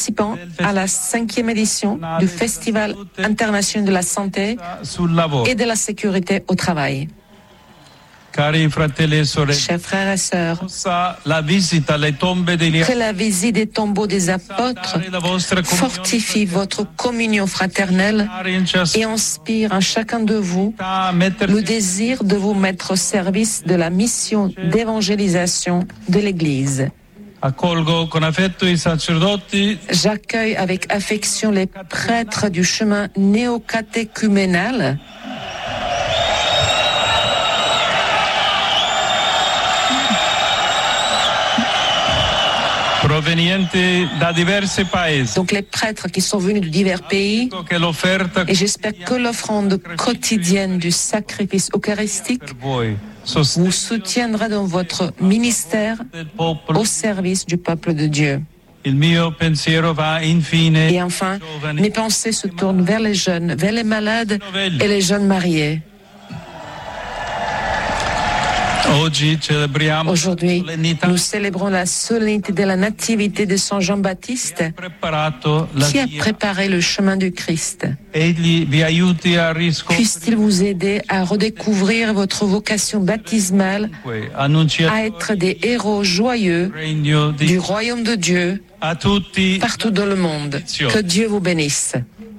participants à la 5e édition du Festival international de la santé et de la sécurité au travail. Chers frères et sœurs, que la visite des tombeaux des apôtres fortifie votre communion fraternelle et inspire en chacun de vous le désir de vous mettre au service de la mission d'évangélisation de l'Église. J'accueille avec affection les prêtres du chemin néocatéchuménal donc les prêtres qui sont venus de divers pays, et j'espère que l'offrande quotidienne du sacrifice eucharistique vous soutiendra dans votre ministère au service du peuple de Dieu. Et enfin, mes pensées se tournent vers les jeunes, vers les malades et les jeunes mariés. Aujourd'hui, nous célébrons la solennité de la nativité de Saint Jean-Baptiste qui a préparé le chemin du Christ. Puisse-t-il vous aider à redécouvrir votre vocation baptismale, à être des héros joyeux du royaume de Dieu partout dans le monde. Que Dieu vous bénisse.